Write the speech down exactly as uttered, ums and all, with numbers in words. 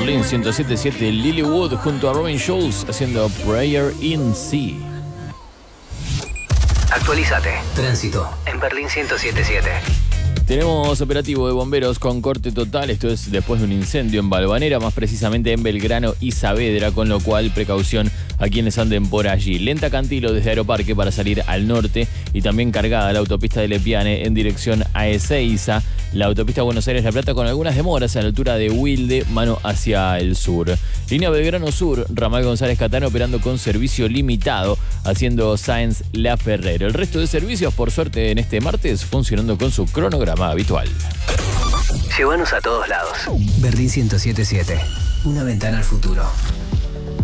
Berlín ciento siete punto siete, Lilywood junto a Robin Schulz haciendo Prayer in C. Actualízate. Tránsito en Berlín ciento siete punto siete. Tenemos operativo de bomberos con corte total, esto es después de un incendio en Valvanera, más precisamente en Belgrano y Saavedra, con lo cual precaución a quienes anden por allí. Lenta Cantilo desde Aeroparque para salir al norte y también cargada la autopista de Lepiane en dirección a Ezeiza, la autopista Buenos Aires-La Plata con algunas demoras a la altura de Wilde, mano hacia el sur. Línea Belgrano Sur, Ramal González Catán operando con servicio limitado, haciendo Sáenz La Ferrer. El resto de servicios, por suerte, en este martes, funcionando con su cronograma habitual. Llévanos a todos lados. Berlín ciento siete punto siete. Una ventana al futuro.